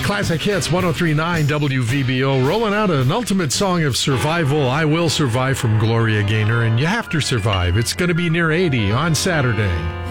Classic Hits 103.9 WVBO, rolling out an ultimate song of survival, I Will Survive from Gloria Gaynor, and you have to survive. It's going to be near 80 on Saturday.